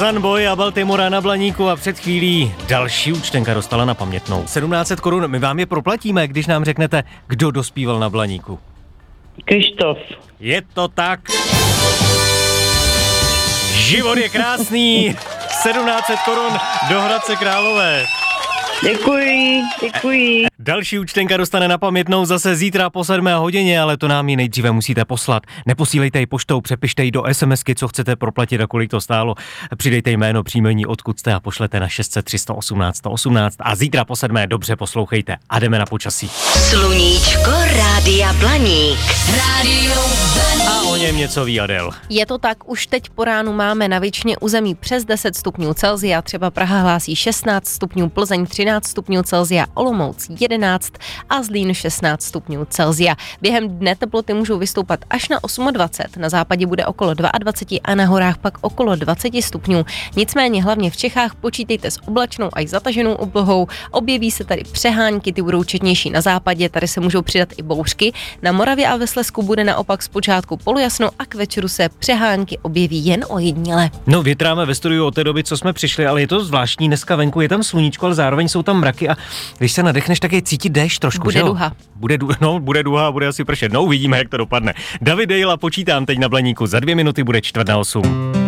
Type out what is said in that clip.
Tarzan Boy a Baltimora na Blaníku a před chvílí další účtenka dostala na pamětnou. 1700 korun, my vám je proplatíme, když nám řeknete, kdo dospíval na Blaníku. Krištof. Je to tak. Život je krásný. 1700 korun do Hradce Králové. Děkuji. Další účtenka dostane na pamětnou zase zítra po 7 hodině, ale to nám ji nejdříve musíte poslat. Neposílejte ji poštou, přepište ji do SMSky, co chcete proplatit a kolik to stálo. Přidejte jméno, příjmení, odkud jste a pošlete na 600 318 118 a zítra po 7 dobře poslouchejte a jdeme na počasí. Sluníčko Rádia Blaník. Rádio Blaník. A o něm něco ví Adel. Je to tak, už teď po ránu máme na většině území přes 10 stupňů Celsia, třeba Praha hlásí 16 stupňů, Plzeň 13 stupňů Celsia, Olomouc 11 a Zlín 16 stupňů Celsia. Během dne teploty můžou vystoupat až na 28, na západě bude okolo 22 a na horách pak okolo 20 stupňů. Nicméně hlavně v Čechách počítejte s oblačnou až zataženou oblohou, objeví se tady přehánky, ty budou četnější na západě, tady se můžou přidat i bouřky. Na Moravě a ve Slezsku bude naopak zpočátku polojasno a k večeru se přehánky objeví jen ojediněle. No, větráme ve studiu od té doby, co jsme přišli, ale je to zvláštní, dneska venku je tam sluníčko, ale zároveň jsou tam mraky a když se nadechneš, tak je cítit déšť trošku, bude že jo? duha. Bude duha, bude asi pršet. No, uvidíme, jak to dopadne. David Dejla počítám teď na Blaníku, za 2 minuty bude 7:45.